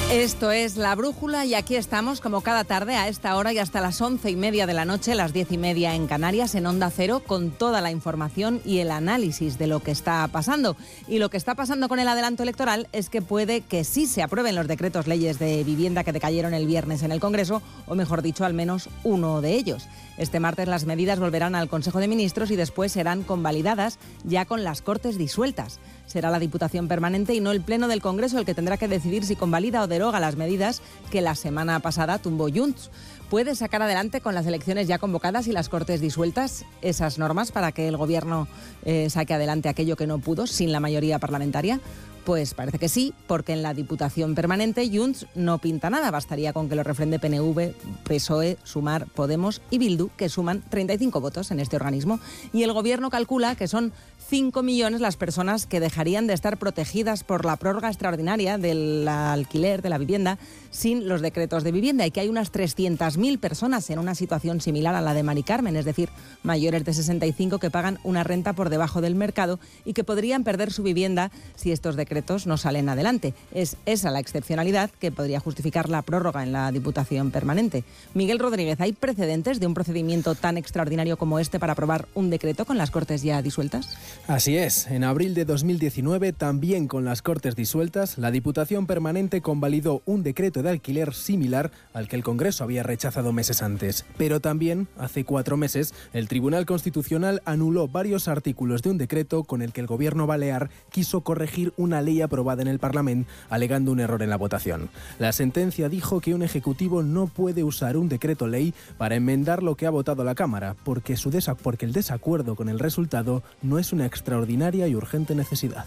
Esto es La Brújula y aquí estamos como cada tarde a esta hora y hasta las 11:30 de la noche, las 10:30 en Canarias, en Onda Cero, con toda la información y el análisis de lo que está pasando. Y lo que está pasando con el adelanto electoral es que puede que sí se aprueben los decretos leyes de vivienda que decayeron el viernes en el Congreso, o mejor dicho, al menos uno de ellos. Este martes las medidas volverán al Consejo de Ministros y después serán convalidadas ya con las Cortes disueltas. Será la Diputación Permanente y no el Pleno del Congreso el que tendrá que decidir si convalida o deroga las medidas que la semana pasada tumbó Junts. ¿Puede sacar adelante con las elecciones ya convocadas y las Cortes disueltas esas normas para que el Gobierno saque adelante aquello que no pudo sin la mayoría parlamentaria? Pues parece que sí, porque en la Diputación Permanente Junts no pinta nada. Bastaría con que lo refrende PNV, PSOE, Sumar, Podemos y Bildu, que suman 35 votos en este organismo. Y el Gobierno calcula que son 5 millones las personas que dejarían de estar protegidas por la prórroga extraordinaria del alquiler de la vivienda sin los decretos de vivienda, y que hay unas 300.000 personas en una situación similar a la de Mari Carmen, es decir, mayores de 65 que pagan una renta por debajo del mercado y que podrían perder su vivienda si estos decretos no salen adelante. Es esa la excepcionalidad que podría justificar la prórroga en la Diputación Permanente. Miguel Rodríguez, ¿hay precedentes de un procedimiento tan extraordinario como este para aprobar un decreto con las Cortes ya disueltas? Así es. En abril de 2019, también con las Cortes disueltas, la Diputación Permanente convalidó un decreto de alquiler similar al que el Congreso había rechazado meses antes. Pero también, hace 4 meses, el Tribunal Constitucional anuló varios artículos de un decreto con el que el Gobierno balear quiso corregir una ley aprobada en el Parlamento, alegando un error en la votación. La sentencia dijo que un ejecutivo no puede usar un decreto ley para enmendar lo que ha votado la Cámara, porque el desacuerdo con el resultado no es una extraordinaria y urgente necesidad.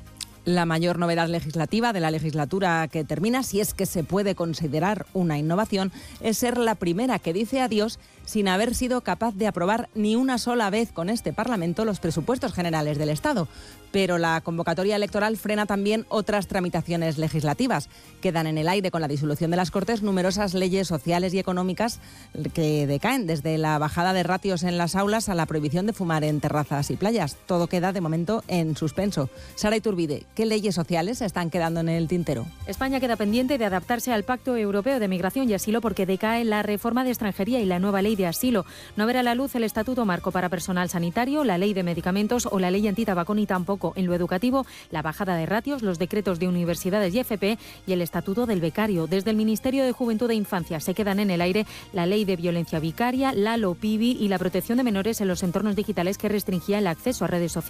La mayor novedad legislativa de la legislatura que termina, si es que se puede considerar una innovación, es ser la primera que dice adiós sin haber sido capaz de aprobar ni una sola vez con este Parlamento los presupuestos generales del Estado. Pero la convocatoria electoral frena también otras tramitaciones legislativas. Quedan en el aire con la disolución de las Cortes numerosas leyes sociales y económicas que decaen, desde la bajada de ratios en las aulas a la prohibición de fumar en terrazas y playas. Todo queda de momento en suspenso. Sara Iturbide, ¿qué leyes sociales están quedando en el tintero? España queda pendiente de adaptarse al Pacto Europeo de Migración y Asilo porque decae la reforma de extranjería y la nueva ley de asilo. No verá la luz el Estatuto Marco para Personal Sanitario, la ley de medicamentos o la ley antitabaco, ni tampoco en lo educativo la bajada de ratios, los decretos de universidades y FP y el Estatuto del Becario. Desde el Ministerio de Juventud e Infancia se quedan en el aire la ley de violencia vicaria, la LOPIBI y la protección de menores en los entornos digitales que restringía el acceso a redes sociales.